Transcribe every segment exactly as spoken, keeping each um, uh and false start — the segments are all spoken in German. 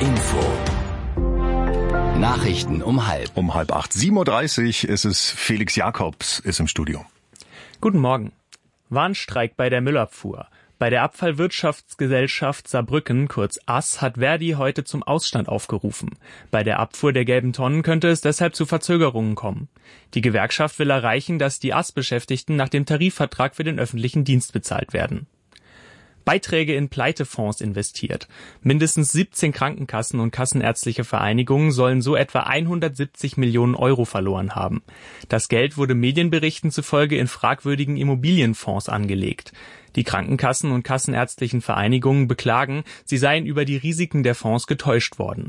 Info. Nachrichten um halb. Um halb acht. sieben Uhr dreißig ist es. Felix Jakobs ist im Studio. Guten Morgen. Warnstreik bei der Müllabfuhr. Bei der Abfallwirtschaftsgesellschaft Saarbrücken, kurz A S, hat Verdi heute zum Ausstand aufgerufen. Bei der Abfuhr der gelben Tonnen könnte es deshalb zu Verzögerungen kommen. Die Gewerkschaft will erreichen, dass die A S-Beschäftigten nach dem Tarifvertrag für den öffentlichen Dienst bezahlt werden. Beiträge in Pleitefonds investiert. Mindestens siebzehn Krankenkassen und kassenärztliche Vereinigungen sollen so etwa hundertsiebzig Millionen Euro verloren haben. Das Geld wurde Medienberichten zufolge in fragwürdigen Immobilienfonds angelegt. Die Krankenkassen und kassenärztlichen Vereinigungen beklagen, sie seien über die Risiken der Fonds getäuscht worden.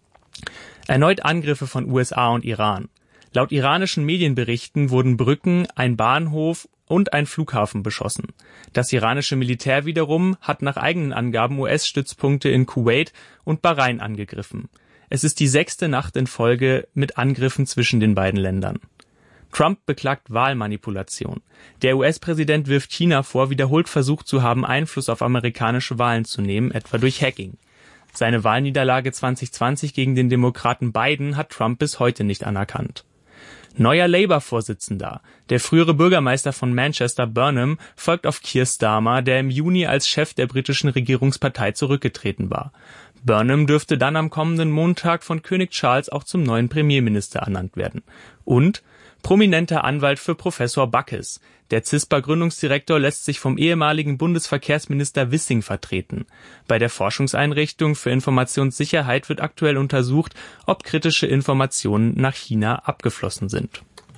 Erneut Angriffe von U S A und Iran. Laut iranischen Medienberichten wurden Brücken, ein Bahnhof und ein Flughafen beschossen. Das iranische Militär wiederum hat nach eigenen Angaben U S-Stützpunkte in Kuwait und Bahrain angegriffen. Es ist die sechste Nacht in Folge mit Angriffen zwischen den beiden Ländern. Trump beklagt Wahlmanipulation. Der U S-Präsident wirft China vor, wiederholt versucht zu haben, Einfluss auf amerikanische Wahlen zu nehmen, etwa durch Hacking. Seine Wahlniederlage zwanzig zwanzig gegen den Demokraten Biden hat Trump bis heute nicht anerkannt. Neuer Labour-Vorsitzender. Der frühere Bürgermeister von Manchester, Burnham, folgt auf Keir Starmer, der im Juni als Chef der britischen Regierungspartei zurückgetreten war. Burnham dürfte dann am kommenden Montag von König Charles auch zum neuen Premierminister ernannt werden. Und prominenter Anwalt für Professor Backes. Der CISPA-Gründungsdirektor lässt sich vom ehemaligen Bundesverkehrsminister Wissing vertreten. Bei der Forschungseinrichtung für Informationssicherheit wird aktuell untersucht, ob kritische Informationen nach China abgeflossen sind.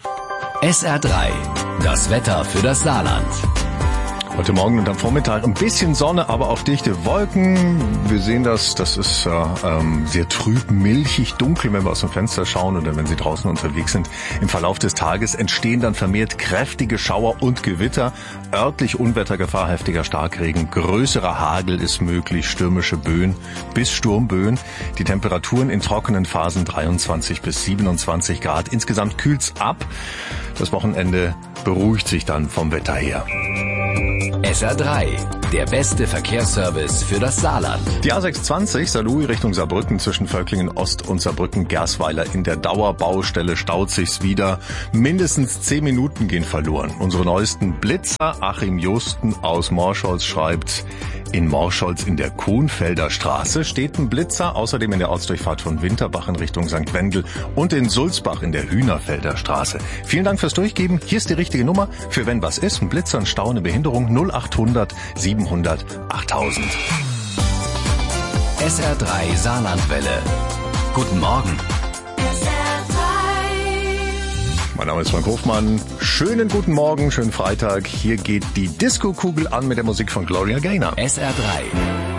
S R drei, das Wetter für das Saarland. Heute Morgen und am Vormittag ein bisschen Sonne, aber auch dichte Wolken. Wir sehen das, das ist äh, ähm, sehr trüb, milchig, dunkel, wenn wir aus dem Fenster schauen oder wenn Sie draußen unterwegs sind. Im Verlauf des Tages entstehen dann vermehrt kräftige Schauer und Gewitter, örtlich Unwettergefahr, heftiger Starkregen, größerer Hagel ist möglich, stürmische Böen bis Sturmböen. Die Temperaturen in trockenen Phasen dreiundzwanzig bis siebenundzwanzig Grad. Insgesamt kühlt's ab. Das Wochenende beruhigt sich dann vom Wetter her. S R drei, der beste Verkehrsservice für das Saarland. Die A sechshundertzwanzig Saarlouis Richtung Saarbrücken zwischen Völklingen Ost und Saarbrücken-Gersweiler in der Dauerbaustelle staut sich's wieder. Mindestens zehn Minuten gehen verloren. Unsere neuesten Blitzer, Achim Justen aus Morscholz, schreibt: In Morscholz in der Kohnfelder Straße steht ein Blitzer, außerdem in der Ortsdurchfahrt von Winterbach in Richtung Sankt Wendel und in Sulzbach in der Hühnerfelder Straße. Vielen Dank fürs Durchgeben. Hier ist die richtige Nummer für wenn was ist. Ein Blitzer, ein Stau, eine Behinderung. null achthundert siebenhundert achttausend. S R drei Saarlandwelle. Guten Morgen. Mein Name ist Frank Hofmann. Schönen guten Morgen, schönen Freitag. Hier geht die Disco-Kugel an mit der Musik von Gloria Gaynor. S R drei.